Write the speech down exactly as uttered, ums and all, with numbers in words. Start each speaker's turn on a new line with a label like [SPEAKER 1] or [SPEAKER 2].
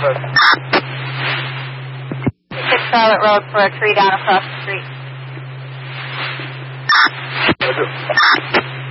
[SPEAKER 1] Over.
[SPEAKER 2] six Charlotte Road for a tree down across the street.
[SPEAKER 1] Roger.